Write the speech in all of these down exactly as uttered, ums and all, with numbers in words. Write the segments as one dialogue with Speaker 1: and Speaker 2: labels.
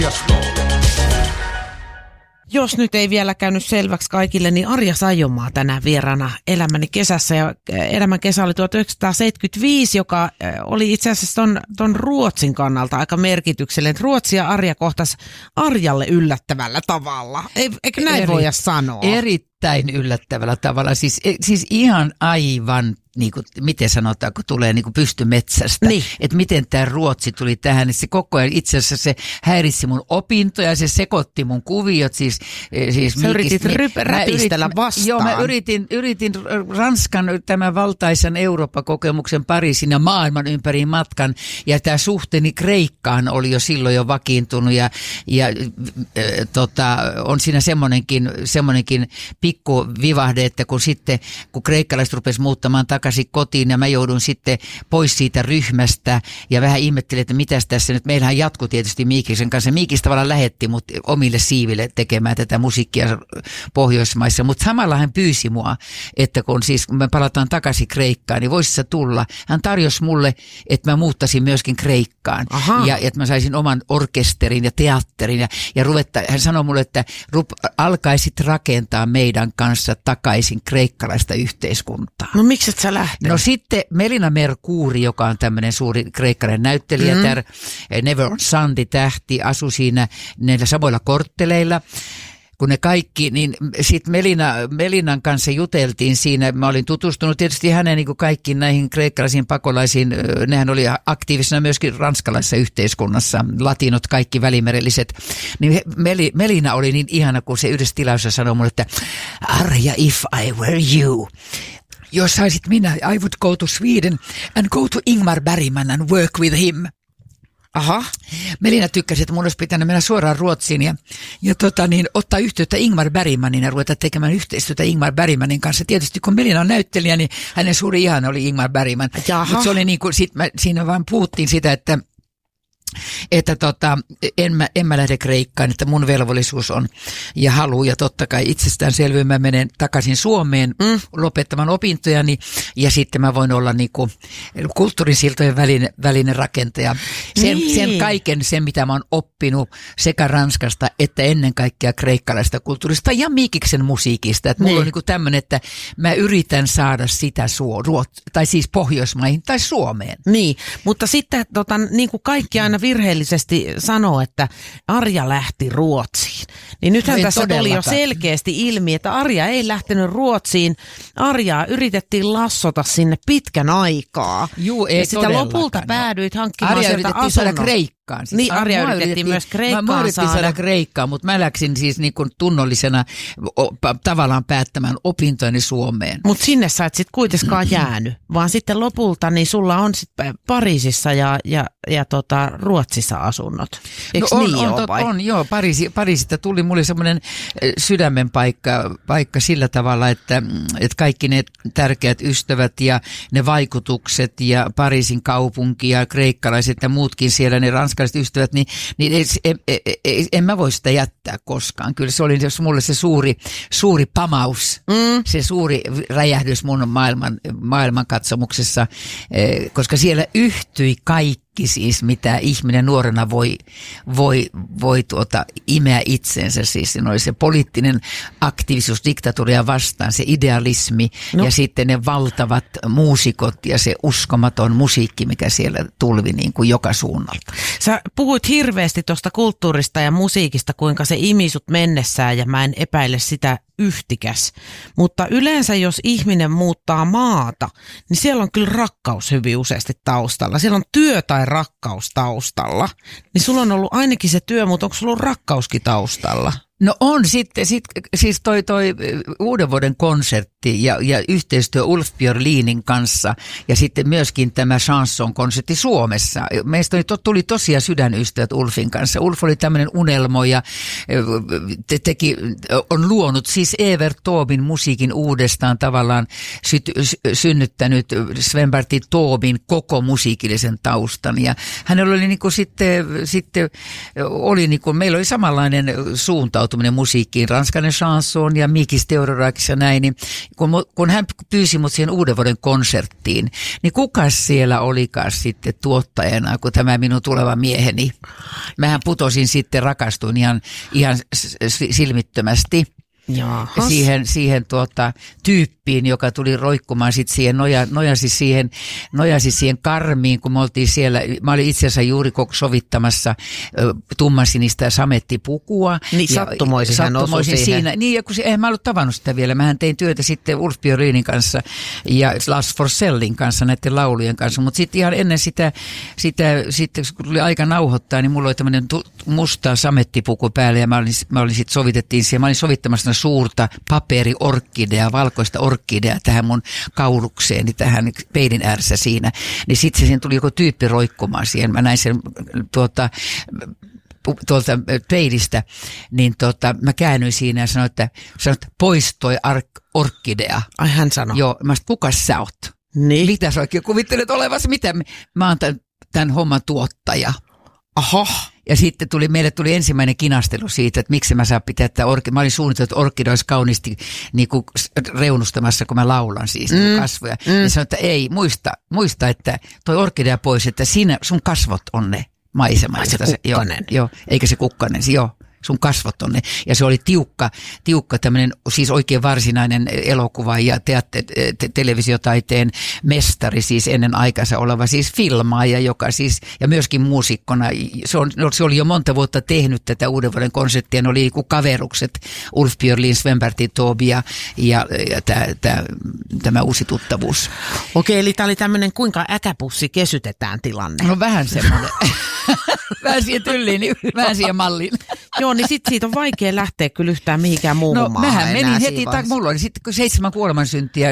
Speaker 1: Jos nyt ei vielä käynyt selväksi kaikille, niin Arja Saijonmaa tänään vieraana Elämäni kesässä. Ja Elämän kesä oli tuhatyhdeksänsataaseitsemänkymmentäviisi, joka oli itse asiassa ton, ton Ruotsin kannalta aika merkityksellinen. Ruotsi ja Arja kohtas Arjalle yllättävällä tavalla. Eikö näin Eri, voida sanoa?
Speaker 2: Erittäin yllättävällä tavalla. Siis, siis ihan aivan, niin kuin, miten sanotaan, kun tulee niin kuin pystymetsästä. Niin. Että miten tämä Ruotsi tuli tähän. Niin se koko ajan itse asiassa se häiritsi mun opintoja, se sekoitti mun kuviot. Siis, siis
Speaker 1: Sä yritit ryp- räpistellä vastaan.
Speaker 2: Joo, mä yritin, yritin Ranskan tämän valtaisen Eurooppa-kokemuksen Pariisin ja maailman ympäri matkan. Ja tämä suhteeni Kreikkaan oli jo silloin jo vakiintunut. Ja, ja äh, tota, on siinä semmoinenkin, semmoinenkin pikku vivahde, että kun sitten, kun kreikkalaiset rupesi muuttamaan takaisin kotiin ja mä joudun sitten pois siitä ryhmästä ja vähän ihmettelin, että mitäs tässä nyt. Meillähän jatkui tietysti Miikiksen kanssa. Miikis tavallaan lähetti mut omille siiville tekemään tätä musiikkia Pohjoismaissa, mutta samalla hän pyysi mua, että kun siis kun me palataan takaisin Kreikkaan, niin voisi se tulla. Hän tarjosi mulle, että mä muuttaisin myöskin Kreikkaan. Aha. Ja että mä saisin oman orkesterin ja teatterin ja, ja ruvetta, hän sanoi mulle, että rup, alkaisit rakentaa meidän kanssa takaisin kreikkalaista yhteiskuntaa.
Speaker 1: No miksi et sä lähtenyt?
Speaker 2: No sitten Melina Mercouri, joka on tämmöinen suuri kreikkalainen näyttelijä, mm-hmm. tär, Never on Sunday tähti, asui siinä näillä samoilla kortteleilla. Kun ne kaikki, niin sitten Melina, Melinan kanssa juteltiin siinä. Mä olin tutustunut tietysti hänen niin kuin kaikkiin näihin kreikkalaisiin pakolaisiin. Nehän oli aktiivisena myöskin ranskalaisessa yhteiskunnassa, latinot, kaikki välimerelliset. Niin Meli, Melina oli niin ihana, kun se yhdessä tilauksessa sanoi mulle, että Arja, if I were you. Jos saisit minä, I would go to Sweden and go to Ingmar Bergman and work with him.
Speaker 1: Aha.
Speaker 2: Melina tykkäsi, että mun olisi pitänyt mennä suoraan Ruotsiin ja, ja tota, niin, ottaa yhteyttä Ingmar Bergmanin ja ruveta tekemään yhteistyötä Ingmar Bergmanin kanssa. Tietysti kun Melina on näyttelijä, niin hänen suuri ihana oli Ingmar Bergman. Mutta se oli niin kuin, sit mä, siinä vaan puhuttiin sitä, että että tota, en, mä, en mä lähde Kreikkaan, että mun velvollisuus on ja halu ja totta kai itsestään selvyyn mä menen takaisin Suomeen mm. lopettamaan opintojani ja sitten mä voin olla niinku kulttuurisiltojen välinen, välinen rakentaja. Sen, niin. sen kaiken, sen mitä mä oon oppinut sekä Ranskasta että ennen kaikkea kreikkalaista kulttuurista ja Miikiksen musiikista. Että mulla niin. on niinku tämmöinen, että mä yritän saada sitä suo, ruot, tai siis Pohjoismaihin tai Suomeen.
Speaker 1: Niin, mutta sitten tota, niin kuin kaikki aina virheellisesti sanoo, että Arja lähti Ruotsiin. Niin nythän no tässä tuli jo selkeästi ilmi, että Arja ei lähtenyt Ruotsiin. Arjaa yritettiin lassota sinne pitkän aikaa.
Speaker 2: Juu, ei
Speaker 1: ja sitä lopulta päädyit hankkimaan
Speaker 2: Arja
Speaker 1: sieltä asunnon.
Speaker 2: saada Kreikkaan. Siis
Speaker 1: niin, Arja yritettiin myös Kreikkaan
Speaker 2: mä, mä saada. saada Kreikkaan, mutta mä läksin siis niin kuin tunnollisena o, pa, tavallaan päättämään opintojeni Suomeen.
Speaker 1: Mutta sinne sä et sitten kuitenkaan jäänyt, vaan sitten lopulta niin sulla on sitten Pariisissa ja, ja, ja tota, Ruotsissa asunnot. Eikö
Speaker 2: no on,
Speaker 1: niin
Speaker 2: on,
Speaker 1: ole,
Speaker 2: on, on, joo, Pariisi, Pariisista tuli mulle semmoinen sydämen paikka, paikka sillä tavalla, että, että kaikki ne tärkeät ystävät ja ne vaikutukset ja Pariisin kaupunki ja kreikkalaiset ja muutkin siellä, ne ranskalaiset ystävät, niin, niin ei, en, en, en mä voi sitä jättää koskaan. Kyllä se oli mulle se suuri, suuri pamaus, mm. se suuri räjähdys mun maailman, maailmankatsomuksessa, koska siellä yhtyi kaikki. Siis mitä ihminen nuorena voi, voi, voi tuota, imeä itsensä. Siis siinä oli se poliittinen aktiivisuus diktatuuria vastaan, se idealismi no. ja sitten ne valtavat muusikot ja se uskomaton musiikki, mikä siellä tulvi niin kuin joka suunnalta.
Speaker 1: Sä puhuit hirveästi tuosta kulttuurista ja musiikista, kuinka se imi sut mennessään ja mä en epäile sitä yhtikäs. Mutta yleensä jos ihminen muuttaa maata, niin siellä on kyllä rakkaus hyvin useasti taustalla. Siellä on työ tai rakkaus taustalla. Niin sulla on ollut ainakin se työ, mutta onko sulla ollut rakkauskin taustalla?
Speaker 2: No on sitten, sit, siis toi, toi uuden vuoden konsertti ja, ja yhteistyö Ulf Björlinin kanssa ja sitten myöskin tämä chanson-konsertti Suomessa. Meistä tuli tosiaan sydänystävät Ulfin kanssa. Ulf oli tämmöinen unelmoja, te, teki, on luonut siis Evert Taubin musiikin uudestaan tavallaan syt, synnyttänyt Sven-Bertil Taubin koko musiikillisen taustan ja hänellä oli niin kuin sitten, sitten oli niin kuin, meillä oli samanlainen suuntautuminen musiikkiin, ranskainen chanson ja Mikis Theodorakis ja näin, niin kun, kun hän pyysi mut siihen uuden vuoden konserttiin, niin kukas siellä olikaan sitten tuottajana, kun tämä minun tuleva mieheni. Mähän putosin sitten, rakastuin ihan, ihan silmittömästi.
Speaker 1: Jaahas.
Speaker 2: Siihen, siihen tuota, tyyppiin, joka tuli roikkumaan sitten siihen, noja, nojasi, siihen, nojasi siihen karmiin, kun me oltiin siellä, mä olin itse asiassa juuri sovittamassa ö, tummansinistä samettipukua.
Speaker 1: Niin sattumoisin hän osui siihen.
Speaker 2: Siinä. Niin, ja kun se, eihän mä ollut tavannut sitä vielä, mähän tein työtä sitten Ulf Björlinin kanssa ja Lars Forsellin kanssa, näiden laulujen kanssa, mutta sitten ihan ennen sitä, sitä sitten kun tuli aika nauhoittaa, niin mulla oli tämmöinen musta samettipuku päällä ja mä olin, mä olin sitten sovitettiin siihen, mä olin sovittamassa suurta paperiorkidea, valkoista orkidea tähän mun kaulukseeni, tähän peilin ääressä siinä. Niin sitten siinä tuli joku tyyppi roikkumaan siihen. Mä näin sen tuota, tuolta peilistä, niin tota, mä käännyin siinä ja sanoin, että, sanoin, että pois toi ark- orkidea.
Speaker 1: Ai hän sanoi.
Speaker 2: Joo, mä sanoin, kukas sä oot?
Speaker 1: Niin.
Speaker 2: Mitä sä oikein kuvittelet olevasi? Mitä? Mä oon tämän, tämän homman tuottaja.
Speaker 1: Aha.
Speaker 2: Ja sitten tuli, meille tuli ensimmäinen kinastelu siitä, että miksi mä saan pitää tätä orkidea. Mä olin suunnitellut, että orkidea olisi kauniisti niin kuin reunustamassa, kun mä laulan siis mm. niin kasvoja. Mm. Ja sanoin, että ei, muista, muista, että toi orkidea pois, että siinä sun kasvot on ne maisemat.
Speaker 1: Se kukkanen.
Speaker 2: Joo, eikä se kukkanen, joo. Sun kasvot on ne. Ja se oli tiukka, tiukka tämmöinen, siis oikein varsinainen elokuva ja teatte, te, televisiotaiteen mestari, siis ennen aikansa oleva siis filmaaja, joka siis, ja myöskin muusikkona. Se, on, se oli jo monta vuotta tehnyt tätä uuden vuoden konserttia, ne oli kuin kaverukset, Ulf Björlin, Sven-Bertil Taube ja, ja, ja tää, tää, tämä uusi tuttavuus.
Speaker 1: Okei, eli tämä oli tämmöinen kuinka äkäpussi kesytetään tilanne.
Speaker 2: No vähän semmoinen. Vähän siihen tylliin, niin vähän siihen malliin.
Speaker 1: Joo, niin sit siitä on vaikea lähteä kyllä yhtään mihinkään muuhun
Speaker 2: no,
Speaker 1: maahan.
Speaker 2: No mähän menin heti, tak, mulla oli sitten seitsemän kuolemansyntiä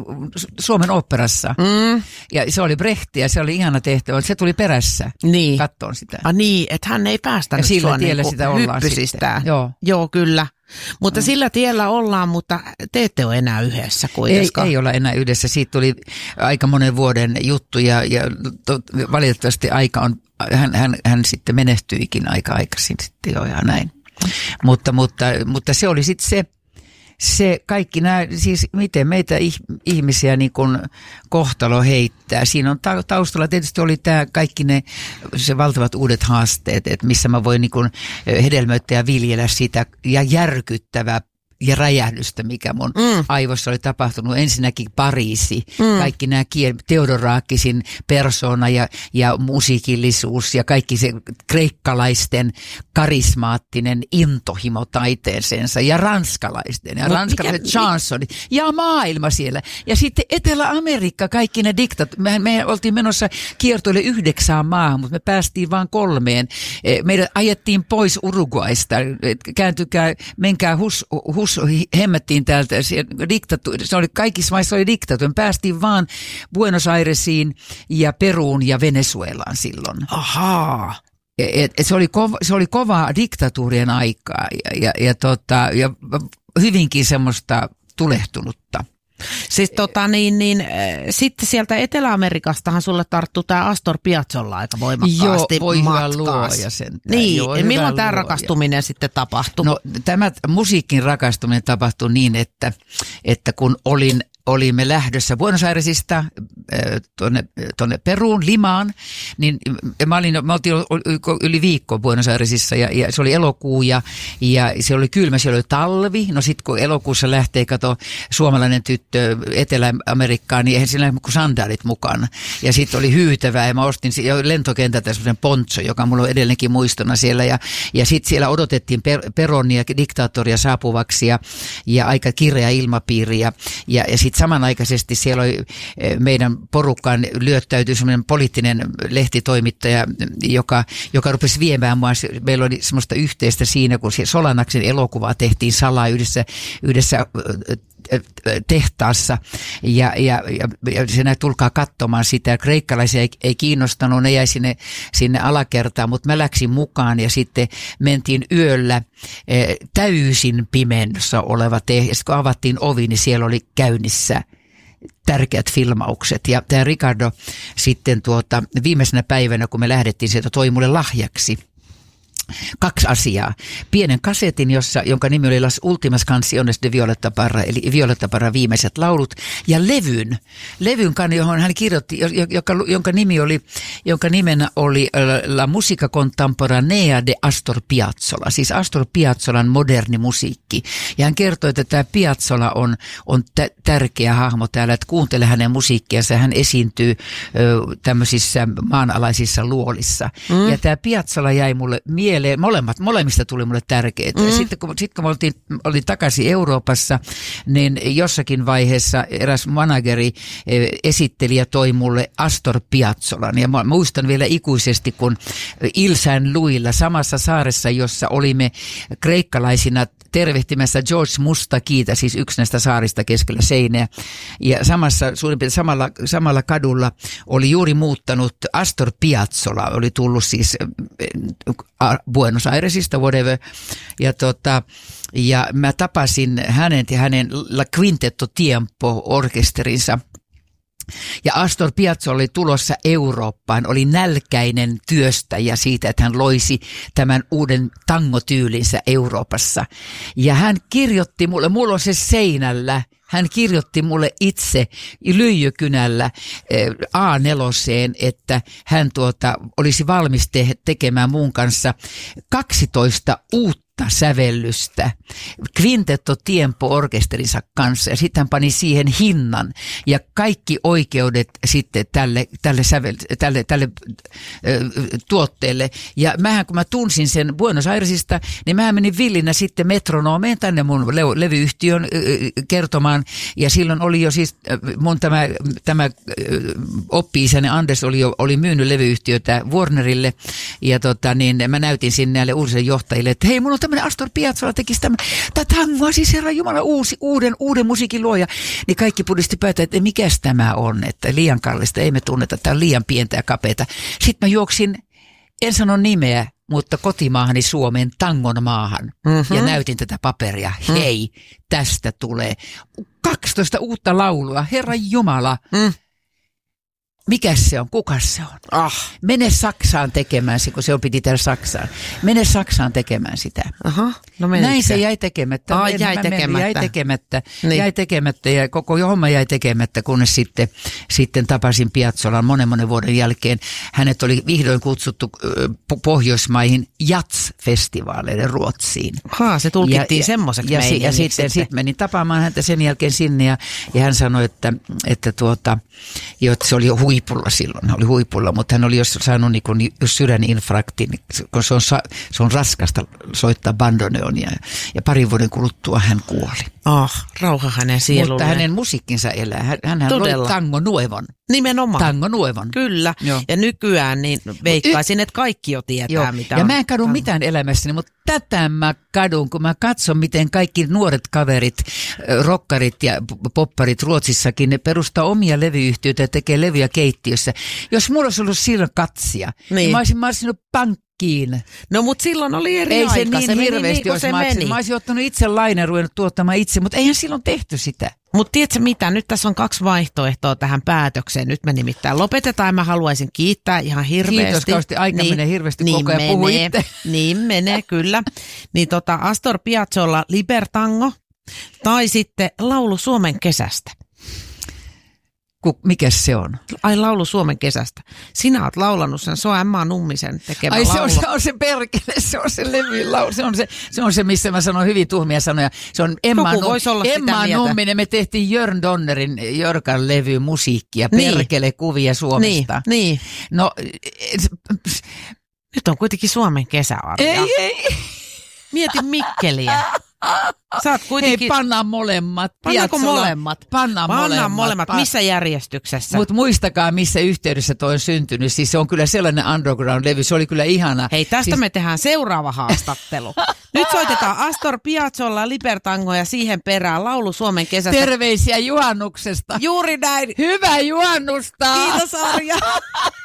Speaker 2: Suomen oopperassa. Mm. Ja se oli Brehti ja se oli ihana tehtävä. Se tuli perässä
Speaker 1: niin.
Speaker 2: kattoon sitä.
Speaker 1: Ah niin, että hän ei päästänyt
Speaker 2: sillä
Speaker 1: sua
Speaker 2: tiellä
Speaker 1: niinku
Speaker 2: sitä ollaan
Speaker 1: hyppysistään.
Speaker 2: Joo.
Speaker 1: Joo, kyllä. Mutta mm. sillä tiellä ollaan, mutta te ette ole enää yhdessä kuitenkaan.
Speaker 2: Ei, ei olla enää yhdessä. Siitä tuli aika monen vuoden juttu ja, ja to, valitettavasti aika on, hän, hän, hän sitten menehtyikin aika aikaisin sitten jo ja näin. Mutta, mutta, mutta se oli sitten se, se kaikki nämä, siis miten meitä ihmisiä niin kuin kohtalo heittää. Siinä on taustalla tietysti oli tämä kaikki ne se valtavat uudet haasteet, että missä mä voin niin kuin hedelmöittää ja viljellä sitä ja järkyttävää ja räjähdystä, mikä mun mm. aivossa oli tapahtunut. Ensinnäkin Pariisi, mm. kaikki nämä kiel- Theodorakisin persona ja, ja musiikillisuus ja kaikki se kreikkalaisten karismaattinen intohimo taiteeseensa ja ranskalaisten ja no, ranskalaiset chansonit ja maailma siellä. Ja sitten Etelä-Amerikka, kaikki ne diktat. Me, me oltiin menossa kiertoille yhdeksään maahan, mutta me päästiin vain kolmeen. Meidät ajettiin pois Uruguaista. Kääntykää, menkää hus, hus hemmettiin täältä, diktatu- se oli kaikissa maissa oli diktatuuri. Päästiin vaan Buenos Airesiin ja Peruun ja Venezuelaan silloin.
Speaker 1: Ahaa.
Speaker 2: Et, et se, oli kova, se oli kovaa diktatuurien aikaa ja, ja, ja, tota, ja hyvinkin semmoista tulehtunutta.
Speaker 1: Siis tota niin, niin äh, sitten sieltä Etelä-Amerikastahan sulle tarttuu tämä Astor Piazzolla aika voimakkaasti.
Speaker 2: Joo, voi hyvä luoja sen.
Speaker 1: Niin,
Speaker 2: Joo,
Speaker 1: ja milloin tämä rakastuminen sitten tapahtui?
Speaker 2: No tämä musiikin rakastuminen tapahtui niin, että, että kun olin olimme lähdössä Buenos Airesista tuonne, tuonne Peruun, Limaan, niin mä olin, me oltiin yli viikko Buenos Airesissa ja, ja se oli elokuu ja, ja se oli kylmä, siellä oli talvi. No sit kun elokuussa lähtee, kato, suomalainen tyttö Etelä-Amerikkaan, niin eihän siinä kuin sandaalit mukana. Ja sitten oli hyytävää ja mä ostin lentokentältä semmoisen poncho, joka mulla on edelleenkin muistona siellä. Ja, ja sitten siellä odotettiin per, Peronia, diktaattoria saapuvaksi ja, ja aika kireä ilmapiiri ja, ja, ja sitten samanaikaisesti siellä oli meidän porukkaan lyöttäytyi semmoinen poliittinen lehtitoimittaja, joka, joka rupesi viemään mua. Meillä oli semmoista yhteistä siinä, kun Solanaksen elokuvaa tehtiin salaa yhdessä, yhdessä tehtaassa ja, ja, ja, ja se näin, tulkaa katsomaan sitä. Kreikkalaisia ei, ei kiinnostanut, ne jäi sinne, sinne alakertaan, mutta mä läksin mukaan ja sitten mentiin yöllä eh, täysin pimennossa oleva tehdas. Ja kun avattiin ovi, niin siellä oli käynnissä tärkeät filmaukset. Ja tämä Ricardo sitten tuota, viimeisenä päivänä, kun me lähdettiin sieltä, toi mulle lahjaksi kaksi asiaa. Pienen kasetin, jossa, jonka nimi oli Las Últimas Canciones de Violeta Parra, eli Violeta Parra viimeiset laulut, ja levyn. Levyn, johon hän kirjoitti, joka, jonka, nimi oli, jonka nimenä oli La Musica Contemporanea de Astor Piazzolla, siis Astor Piazzolan moderni musiikki. Ja hän kertoi, että tämä Piazzolla on, on t- tärkeä hahmo täällä, että kuuntele hänen musiikkiansa. Hän esiintyy ö, tämmöisissä maanalaisissa luolissa. Mm. Ja tämä Piazzolla jäi mulle mieleen. Molemmat, molemmista tuli mulle tärkeitä. Mm. Sitten kun, sit, kun mä oltiin, olin takaisin Euroopassa, niin jossakin vaiheessa eräs manageri, esittelijä toi mulle Astor Piazzolan. Ja mä muistan vielä ikuisesti, kun Ilsän luilla samassa saaressa, jossa olimme kreikkalaisina tervehtimässä George Mustakiita, siis yksi näistä saarista keskellä seinää. Ja samassa, suurin piirtein samalla, samalla kadulla oli juuri muuttanut Astor Piazzolla, oli tullut siis Buenos Airesista, whatever. Ja, tota, ja mä tapasin hänet ja hänen La Quintetto Tiempo orkesterinsa. Ja Astor Piazzolla oli tulossa Eurooppaan, oli nälkäinen työstäjä siitä, että hän loisi tämän uuden tangotyylinsä Euroopassa. Ja hän kirjoitti mulle, mulla on se seinällä, hän kirjoitti mulle itse lyijykynällä A neljä, että hän tuota, olisi valmis te- tekemään mun kanssa kaksitoista uutta sävellystä Quintetto Tiempo orkesterinsa kanssa, ja sitten hän pani siihen hinnan ja kaikki oikeudet sitten tälle, tälle, sävel, tälle, tälle ö, tuotteelle. Ja mähän kun mä tunsin sen Buenos Airesista, niin mähän menin villinä sitten Metronomeen tänne mun le- levyyhtiön ö, kertomaan, ja silloin oli jo siis mun tämä, tämä oppi-isäni Anders oli jo oli myynyt levyyhtiötä Warnerille, ja tota niin mä näytin sinne näille uusille johtajille, että hei, mun on tämmöinen Astor Piazzolla tekisi tämmöinen, tämä tangoa, siis herra Jumala, uusi, uuden, uuden musiikin luoja. Niin kaikki pudisti päätä, että mikäs tämä on, että liian kallista, ei me tunneta, tämä on liian pientä ja kapeata. Sitten mä juoksin, en sano nimeä, mutta kotimaahani Suomeen, tangon maahan, mm-hmm. ja näytin tätä paperia. Mm. Hei, tästä tulee kaksitoista uutta laulua, herra Jumala. Mm. Mikäs se on? Kukas se on?
Speaker 1: Ah.
Speaker 2: Mene Saksaan tekemään sitä, kun se on piti tehdä Saksaan. Mene Saksaan tekemään sitä.
Speaker 1: Aha, no
Speaker 2: näin se jäi tekemättä.
Speaker 1: Ah, jäi, tekemättä.
Speaker 2: jäi tekemättä. Niin. Jäi tekemättä ja koko homma jäi tekemättä, kunnes sitten, sitten tapasin Piazzolan monen monen vuoden jälkeen. Hänet oli vihdoin kutsuttu Pohjoismaihin Jats-festivaaleille Ruotsiin.
Speaker 1: Haa, se tulkittiin ja, semmoiseksi
Speaker 2: ja,
Speaker 1: meidän.
Speaker 2: Ja sitten, sitten menin tapaamaan häntä sen jälkeen sinne ja, ja hän sanoi, että, että, tuota, jo, että se oli jo huipulla silloin, hän oli huipulla, mutta hän oli jos saanut niin kuin sydäninfarktin, kun se on, se on raskasta soittaa bandoneonia ja parin vuoden kuluttua hän kuoli.
Speaker 1: Ah, rauha hänen sielulleen.
Speaker 2: Mutta hänen musiikkinsa elää. Hän, hän loi Tango Nuevon.
Speaker 1: Nimenomaan.
Speaker 2: Tango Nuevon.
Speaker 1: Kyllä. Joo. Ja nykyään niin veikkaisin, että kaikki jo tietää, Joo. mitä
Speaker 2: ja
Speaker 1: on.
Speaker 2: Ja mä en kadu mitään elämässäni, mutta tätä mä kadun, kun mä katson, miten kaikki nuoret kaverit, rockarit ja popparit Ruotsissakin, ne perustaa omia levyyhtiöitä ja tekee levyjä keittiössä. Jos mulla olisi ollut silloin katsia, niin, niin mä olisin marsinut pankkiin.
Speaker 1: No mut silloin oli eri
Speaker 2: ei
Speaker 1: aika.
Speaker 2: Se niin
Speaker 1: se
Speaker 2: hirveästi
Speaker 1: niin, se meni.
Speaker 2: Mä olisin ottanut itse lainaa, ruvennut tuottamaan itse, mutta eihän silloin tehty sitä.
Speaker 1: Mutta tiedätkö mitä, nyt tässä on kaksi vaihtoehtoa tähän päätökseen. Nyt me nimittäin lopetetaan. Mä haluaisin kiittää ihan hirveästi.
Speaker 2: Kiitos, kausti aika niin, menee hirveästi niin koko ajan puhu itse.
Speaker 1: Niin menee, kyllä. Niin tota Astor Piazzolla Libertango tai sitten laulu Suomen kesästä.
Speaker 2: Mikäs se on?
Speaker 1: Ai laulu Suomen kesästä. Sinä oot laulanut sen, se on Emma Nummisen tekemä
Speaker 2: Ai,
Speaker 1: laulu.
Speaker 2: Ai se, se on se perkele, se on se levyn laulu, se on se, se on se, missä mä sanon hyvin tuhmia sanoja. Se on Emma, Num- Emma Numminen, me tehtiin Jörn Donnerin, Jörkan levy musiikkia, niin. Perkele kuvia Suomesta.
Speaker 1: Niin, niin.
Speaker 2: No,
Speaker 1: nyt on kuitenkin Suomen kesäarja.
Speaker 2: Ei, ei.
Speaker 1: Mieti Mikkeliä. Sä oot kuitenkin...
Speaker 2: Hei, pannaan molemmat.
Speaker 1: Pannaanko molemmat?
Speaker 2: Pannaan,
Speaker 1: pannaan molemmat.
Speaker 2: molemmat.
Speaker 1: Pan... Missä järjestyksessä?
Speaker 2: Mutta muistakaa, missä yhteydessä toi on syntynyt. Siis se on kyllä sellainen underground-levy. Se oli kyllä ihana.
Speaker 1: Hei, tästä
Speaker 2: siis...
Speaker 1: me tehdään seuraava haastattelu. Nyt soitetaan Astor Piazzolla Libertango ja siihen perään laulu Suomen kesästä.
Speaker 2: Terveisiä juhannuksesta.
Speaker 1: Juuri näin.
Speaker 2: Hyvää juhannusta.
Speaker 1: Kiitos Arja.